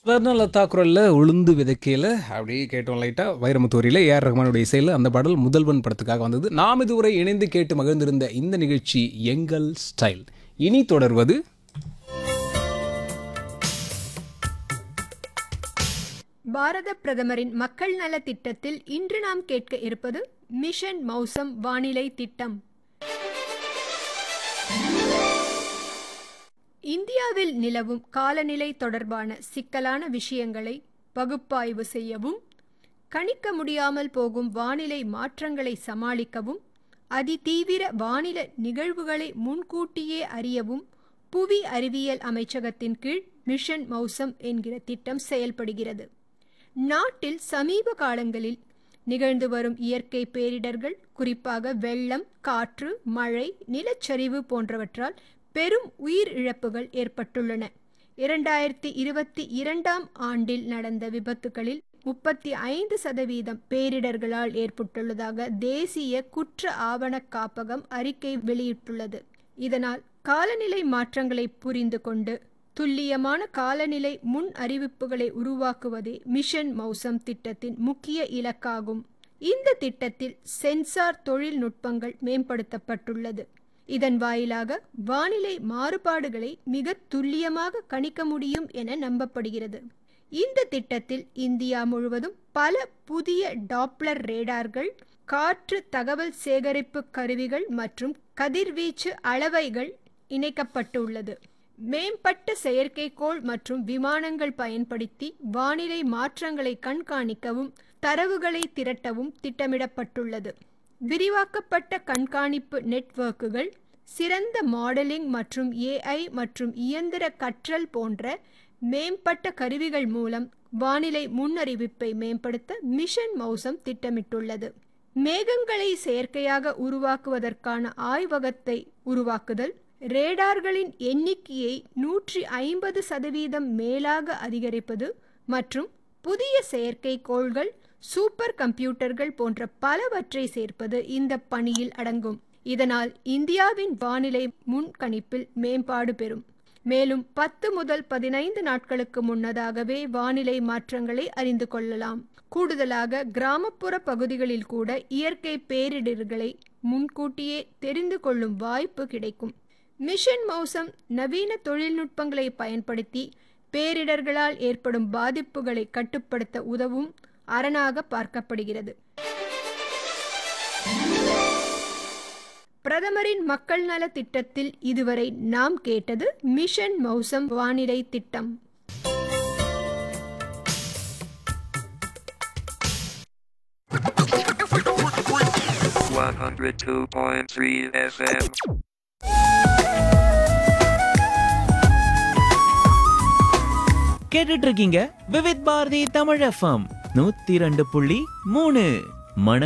ஸ்வர்ணலதா குரல்ல உளுந்து விதைக்கையில் அப்படியே கேட்டோம் லைட்டாக வைரமுத்தூரியில் ஏஆர் ரஹ்மானுடைய இசையில் அந்த பாடல் முதல்வன் படத்துக்காக வந்தது. நாம் இதுவரை இணைந்து கேட்டு மகிழ்ந்திருந்த இந்த நிகழ்ச்சி எங்கள் ஸ்டைல். இனி தொடர்வது பாரத பிரதமரின் மக்கள் நல திட்டத்தில் இன்று நாம் கேட்க இருப்பது மிஷன் மௌசம் வானிலை திட்டம். இந்தியாவில் நிலவும் காலநிலை தொடர்பான சிக்கலான விஷயங்களை பகுப்பாய்வு செய்யவும், கணிக்க முடியாமல் போகும் வானிலை மாற்றங்களை சமாளிக்கவும், அதிதீவிர வானிலை நிகழ்வுகளை முன்கூட்டியே அறியவும் புவி அறிவியல் அமைச்சகத்தின் கீழ் மிஷன் மௌசம் என்கிற திட்டம் செயல்படுகிறது. நாட்டில் சமீப காலங்களில் நிகழ்ந்து வரும் இயற்கை பேரிடர்கள், குறிப்பாக வெள்ளம், காற்று, மழை, நிலச்சரிவு போன்றவற்றால் பெரும் உயிர் இழப்புகள் ஏற்பட்டுள்ளன. 2022ஆம் ஆண்டில் நடந்த விபத்துகளில் 35% பேரிடர்களால் ஏற்பட்டுள்ளதாக தேசிய குற்ற ஆவண காப்பகம் அறிக்கை வெளியிட்டுள்ளது. இதனால் காலநிலை மாற்றங்களை புரிந்து கொண்டு துல்லியமான காலநிலை முன் அறிவிப்புகளை உருவாக்குவதே மிஷன் மௌசம் திட்டத்தின் முக்கிய இலக்காகும். இந்த திட்டத்தில் சென்சார் தொழில்நுட்பங்கள் மேம்படுத்தப்பட்டுள்ளது. இதன் வாயிலாக வானிலை மாறுபாடுகளை மிக துல்லியமாக கணிக்க முடியும் என நம்பப்படுகிறது. இந்த திட்டத்தில் இந்தியா முழுவதும் பல புதிய டாப்ளர் ரேடார்கள், காற்று தகவல் சேகரிப்பு கருவிகள் மற்றும் கதிர்வீச்சு அளவைகள் இணைக்கப்பட்டுள்ளது. மேம்பட்ட செயற்கைக்கோள் மற்றும் விமானங்கள் பயன்படுத்தி வானிலை மாற்றங்களை கண்காணிக்கவும் தரவுகளை திரட்டவும் திட்டமிடப்பட்டுள்ளது. விரிவாக்கப்பட்ட கண்காணிப்பு நெட்வொர்க்குகள், சிறந்த மாடலிங் மற்றும் AI மற்றும் இயந்திர கற்றல் போன்ற மேம்பட்ட கருவிகள் மூலம் வானிலை முன்னறிவிப்பை மேம்படுத்த மிஷன் மௌசம் திட்டமிட்டுள்ளது. மேகங்களை செயற்கையாக உருவாக்குவதற்கான ஆய்வகத்தை உருவாக்குதல், ரேடார்களின் எண்ணிக்கையை 150% மேலாக அதிகரிப்பது மற்றும் புதிய செயற்கைக்கோள்கள், சூப்பர் கம்ப்யூட்டர்கள் போன்ற பலவற்றை சேர்ப்பது இந்த பணியில் அடங்கும். இதனால் இந்தியாவின் வானிலை முன்கணிப்பில் மேம்பாடு பெறும். மேலும் 10 முதல் 15 நாட்களுக்கு முன்னதாகவே வானிலை மாற்றங்களை அறிந்து கொள்ளலாம். கூடுதலாக கிராமப்புற பகுதிகளில் கூட இயற்கை பேரிடர்களை முன்கூட்டியே தெரிந்து கொள்ளும் வாய்ப்பு கிடைக்கும். மிஷன் மௌசம் நவீன தொழில்நுட்பங்களை பயன்படுத்தி பேரிடர்களால் ஏற்படும் பாதிப்புகளை கட்டுப்படுத்த உதவும் அரணாக பார்க்கப்படுகிறது. பிரதமரின் மக்கள் நல திட்டத்தில் இதுவரை நாம் கேட்டது மிஷன் மௌசம் வானிலை திட்டம். கேட்டுட்டு இருக்கீங்க விவித் பாரதி தமிழ் FM 102.3.